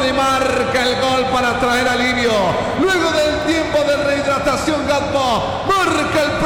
y marca el gol para traer alivio. Luego del tiempo de rehidratación, Gatmo marca el